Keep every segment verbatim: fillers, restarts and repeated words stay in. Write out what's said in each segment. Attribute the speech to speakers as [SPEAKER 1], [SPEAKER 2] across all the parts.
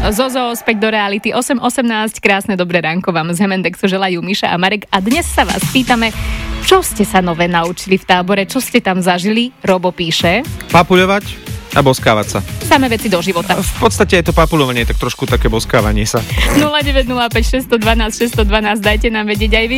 [SPEAKER 1] Zozo, späť do reality. osem osemnásť, krásne dobré ránko vám z Hemendexu želajú Miša a Marek. A dnes sa vás pýtame, čo ste sa nové naučili v tábore, čo ste tam zažili? Robo píše.
[SPEAKER 2] Papuľovať a boskávať sa.
[SPEAKER 1] Samé veci do života.
[SPEAKER 2] V podstate je to papuľovanie, tak trošku také boskávanie sa.
[SPEAKER 1] nula deväť nula päť šesť jedna dva šesť jedna dva, dajte nám vedieť aj vy.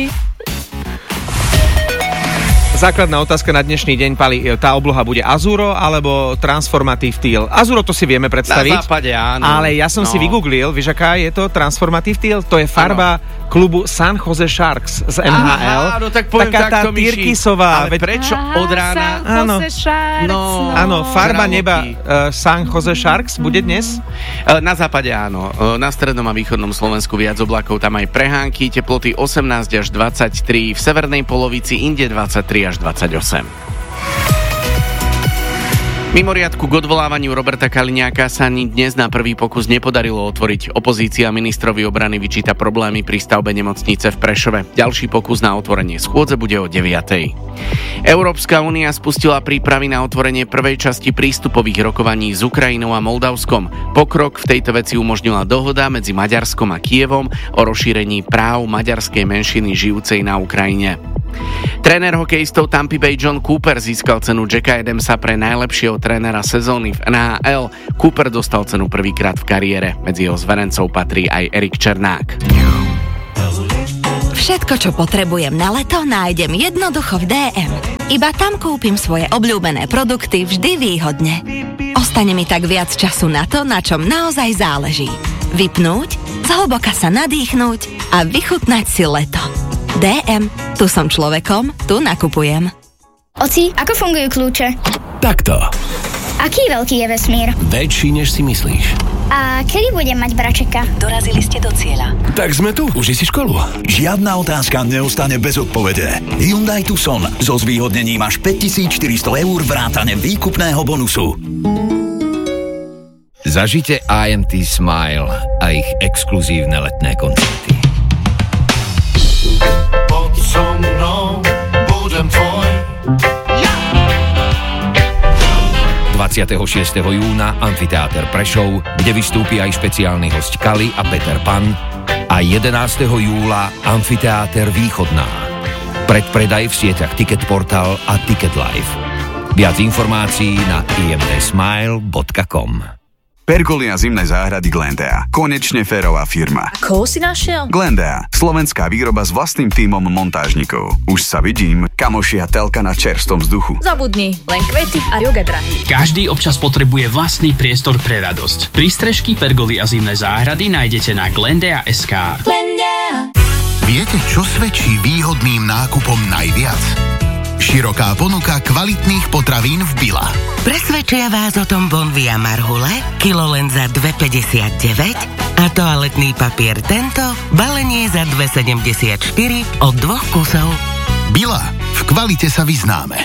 [SPEAKER 2] Základná otázka na dnešný deň, Pali, tá obloha bude Azuro alebo Transformative Teal? Azuro to si vieme predstaviť.
[SPEAKER 3] Na západe, áno.
[SPEAKER 2] Ale ja som
[SPEAKER 3] no.
[SPEAKER 2] si vygooglil, vieš aká je to Transformative Teal? To je farba ano. klubu San Jose Sharks z en há el.
[SPEAKER 3] Aha, no tak poviem
[SPEAKER 2] taká
[SPEAKER 3] takto,
[SPEAKER 2] tá tyrkysová.
[SPEAKER 3] Ale prečo
[SPEAKER 1] Aha,
[SPEAKER 3] od rána?
[SPEAKER 1] San Jose Sharks,
[SPEAKER 3] no,
[SPEAKER 1] no.
[SPEAKER 2] Áno, farba
[SPEAKER 3] Žraloky.
[SPEAKER 2] neba uh, San Jose Sharks bude dnes?
[SPEAKER 3] Na západe áno. Na strednom a východnom Slovensku viac oblakov, tam aj prehánky, teploty osemnásť až dvadsaťtri, v severnej polovici inde dvadsaťtri až dvadsaťosem. Mimoriadku k odvolávaniu Roberta Kaliňáka sa ani dnes na prvý pokus nepodarilo otvoriť. Opozícia ministrovi obrany vyčíta problémy pri stavbe nemocnice v Prešove. Ďalší pokus na otvorenie schôdze bude o deviatej. Európska únia spustila prípravy na otvorenie prvej časti prístupových rokovaní s Ukrajinou a Moldavskom. Pokrok v tejto veci umožnila dohoda medzi Maďarskom a Kyjevom o rozšírení práv maďarskej menšiny žijúcej na Ukrajine. Tréner hokejistov Tampa Bay John Cooper získal cenu Jacka Adamsa pre najlepšieho trénera sezóny v en há el. Cooper dostal cenu prvýkrát v kariére. Medzi jeho zverencov patrí aj Erik Černák.
[SPEAKER 4] Všetko, čo potrebujem na leto, nájdem jednoducho v dé em. Iba tam kúpim svoje obľúbené produkty vždy výhodne. Ostane mi tak viac času na to, na čom naozaj záleží. Vypnúť, zhlboka sa nadýchnúť a vychutnať si leto. dé em. Tu som človekom, tu nakupujem.
[SPEAKER 5] Oci, ako fungujú kľúče?
[SPEAKER 6] Takto.
[SPEAKER 5] Aký veľký je vesmír?
[SPEAKER 6] Väčší, než si myslíš.
[SPEAKER 5] A kedy budem mať bračeka?
[SPEAKER 4] Dorazili ste do cieľa.
[SPEAKER 6] Tak sme tu, už si školu.
[SPEAKER 7] Žiadna otázka neostane bez odpovede. Hyundai Tucson so zvýhodnením až päťtisícštyristo eur vrátane výkupného bonusu.
[SPEAKER 8] Zažite í em té Smile a ich exkluzívne letné koncerty.
[SPEAKER 9] Poď so mnou, budem tvoj.
[SPEAKER 8] dvadsiateho šiesteho júna Amfiteáter Prešov, kde vystúpi aj špeciálny hosť Kali a Peter Pan, a jedenásteho júla Amfiteáter Východná. Predpredaj v sieťach Ticketportal a Ticket Live. Viac informácií na i em té smile bodka com.
[SPEAKER 10] Pergolia zimnej záhrady Glendea. Konečne férová firma.
[SPEAKER 11] Koho si našiel?
[SPEAKER 10] Glendea. Slovenská výroba s vlastným tímom montážnikov. Už sa vidím, kamošia telka na čerstvom vzduchu.
[SPEAKER 11] Zabudni, len kvety a yoga drahý.
[SPEAKER 12] Každý občas potrebuje vlastný priestor pre radosť. Prístrežky, pergoly a zimné záhrady nájdete na glendea bodka es ká.
[SPEAKER 9] Glendea. Viete, čo svedčí výhodným nákupom najviac? Široká ponuka kvalitných potravín v Billa.
[SPEAKER 13] Presvedčia vás o tom Bonvia Marhule, kilo len za dva päťdesiatdeväť a toaletný papier Tento, balenie za dva sedemdesiatštyri od dvoch kusov.
[SPEAKER 9] Billa. V kvalite sa vyznáme.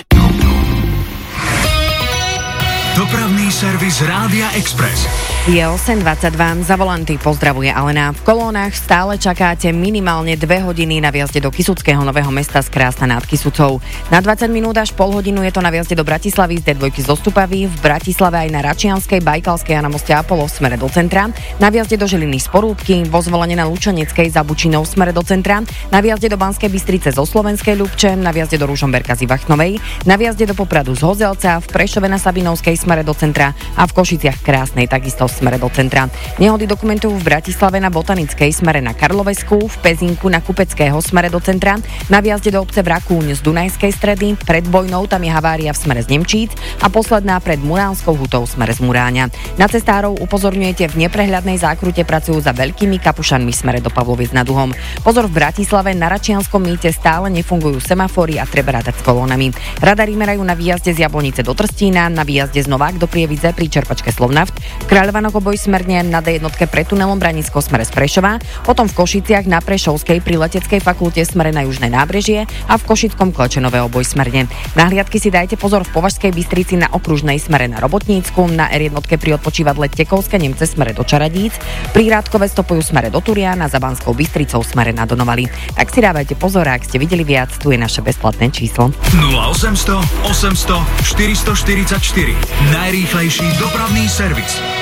[SPEAKER 14] Dopravný servis Rádia Express.
[SPEAKER 15] Je osem dvadsaťdva, za volanty pozdravuje Alena. V kolónach stále čakáte minimálne dve hodiny na vjazde do Kysuckého Nového Mesta z Krásna nad Kysucou. Na dvadsať minút až pol hodinu je to na vjazde do Bratislavy z dé dva z Ostupavy, v Bratislave aj na Račianskej, Bajkalskej a na moste Apollo v smere do centra, na vjazde do Žiliny z Porúbky, vo Zvolene na Lučaneckej za Bučinou v smere do centra, na vjazde do Banskej Bystrice zo Slovenskej Ľubče, na vjazde do Ružomberka z Ivachtnovej, na vjazde do Popradu z Hozelca, v Prešove na Sabinovskej smere do centra a v Košiciach Krásnej takisto v smere do centra. Nehody dokumentujú v Bratislave na Botanickej smere na Karlovesku, v Pezinku na Kupeckého smere do centra, na vjazde do obce Vrakúň z Dunajskej stredy, pred Bojnou tam je havária v smere z Nemčíc a posledná pred Muránskou hutou v smere z Muráňa. Na cestárov upozorňujete, v neprehľadnej zákrute pracujú za veľkými kapušanmi v smere do Pavloviec nad Uhom. Pozor, v Bratislave na Račianskom mýte stále nefungujú semafóry a treba rátať s kolónami. Radary merajú na výjazde z Jablonice do Trstína, na výjazde z Novák do Prievidze pri čerpačke Slovnaft, v Kráľovanoch oboj smerne na dé jednotke pred tunelom Branisko smere z Prešova, potom v Košiciach na Prešovskej pri Leteckej fakulte smere na južné nábrežie a v Košickom Klečenové oboj smerne. Na hliadky si dajte pozor v Považskej Bystrici na okružnej smere na Robotnícku, na er jednotke pri odpočívadle Tekovské Nemce smere do Čaradíc, pri Rádkove stopujú smere do Turiana, za Banskou Bystricou smere na Donovali. Tak si dávajte pozor, ak ste videli viac, tu je naše bezplatné číslo.
[SPEAKER 14] nula osemsto osemsto štyristoštyridsaťštyri. Najrýchlejší dopravný servis.